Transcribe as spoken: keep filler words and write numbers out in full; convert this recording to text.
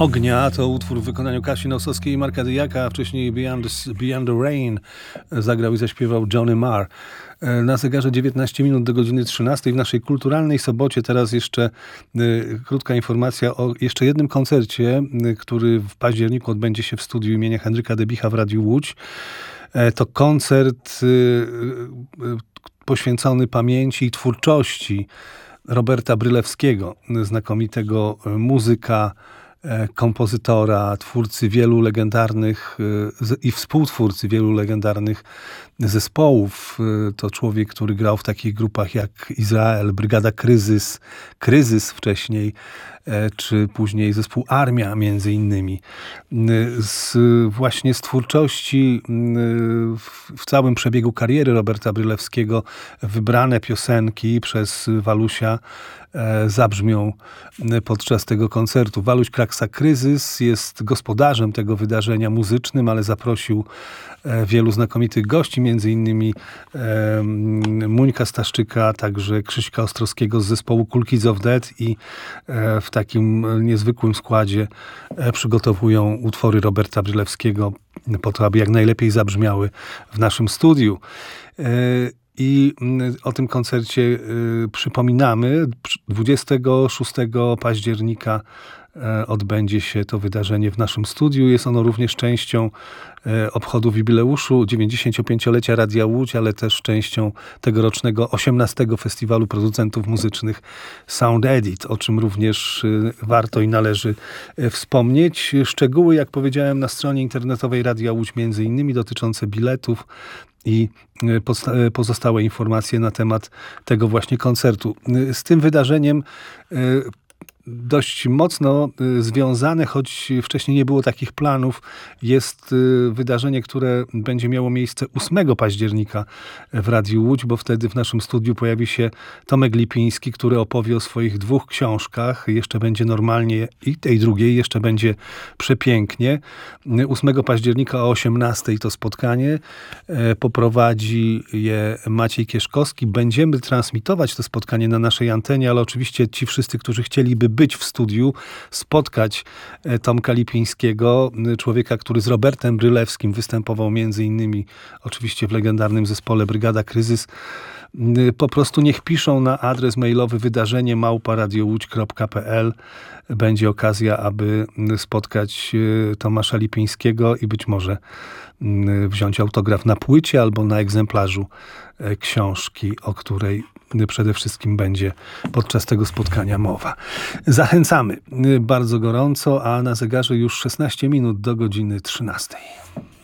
Ognia to utwór w wykonaniu Kasi Nosowskiej i Marka Dyjaka, a wcześniej Beyond the, Beyond the Rain zagrał i zaśpiewał Johnny Marr. Na zegarze dziewiętnaście minut do godziny trzynastej w naszej kulturalnej sobocie. Teraz jeszcze y, krótka informacja o jeszcze jednym koncercie, y, który w październiku odbędzie się w studiu imienia Henryka Debicha w Radiu Łódź. E, to koncert y, y, poświęcony pamięci i twórczości Roberta Brylewskiego, znakomitego muzyka, kompozytora, twórcy wielu legendarnych i współtwórcy wielu legendarnych zespołów. To człowiek, który grał w takich grupach jak Izrael, Brygada Kryzys, Kryzys wcześniej, czy później zespół Armia między innymi. Z, właśnie z twórczości w, w całym przebiegu kariery Roberta Brylewskiego wybrane piosenki przez Walusia zabrzmią podczas tego koncertu. Waluś Kraksa Kryzys jest gospodarzem tego wydarzenia muzycznym, ale zaprosił wielu znakomitych gości, między innymi Muńka Staszczyka, także Krzyśka Ostrowskiego z zespołu Cool Kids of Death i w takim niezwykłym składzie przygotowują utwory Roberta Brylewskiego po to, aby jak najlepiej zabrzmiały w naszym studiu. I o tym koncercie y, przypominamy. dwudziestego szóstego października y, odbędzie się to wydarzenie w naszym studiu. Jest ono również częścią y, obchodów jubileuszu dziewięćdziesięciopięciolecia Radia Łódź, ale też częścią tegorocznego osiemnastego Festiwalu Producentów Muzycznych Sound Edit, o czym również y, warto i należy y, wspomnieć. Szczegóły, jak powiedziałem, na stronie internetowej Radia Łódź, między innymi dotyczące biletów i pozostałe informacje na temat tego właśnie koncertu. Z tym wydarzeniem dość mocno związane, choć wcześniej nie było takich planów, jest wydarzenie, które będzie miało miejsce ósmego października w Radiu Łódź, bo wtedy w naszym studiu pojawi się Tomek Lipiński, który opowie o swoich dwóch książkach. Jeszcze będzie normalnie i tej drugiej jeszcze będzie przepięknie. ósmego października o osiemnastej to spotkanie. Poprowadzi je Maciej Kieszkowski. Będziemy transmitować to spotkanie na naszej antenie, ale oczywiście ci wszyscy, którzy chcieliby być w studiu, spotkać Tomka Lipińskiego, człowieka, który z Robertem Brylewskim występował między innymi oczywiście w legendarnym zespole Brygada Kryzys. Po prostu niech piszą na adres mailowy wydarzenie małpa radiołódź kropka p l. Będzie okazja, aby spotkać Tomasza Lipińskiego i być może wziąć autograf na płycie albo na egzemplarzu książki, o której przede wszystkim będzie podczas tego spotkania mowa. Zachęcamy bardzo gorąco, a na zegarze już szesnaście minut do godziny trzynastej.